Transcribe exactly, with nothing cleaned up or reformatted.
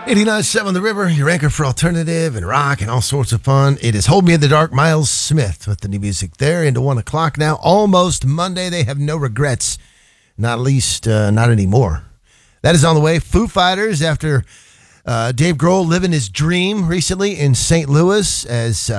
eighty-nine point seven The River, your anchor for alternative and rock and all sorts of fun. It is Hold Me in the Dark, Miles Smith with the new music there into one o'clock now. Almost Monday. They have no regrets, not least, uh, not anymore. That is on the way. Foo Fighters, after uh, Dave Grohl living his dream recently in Saint Louis as uh,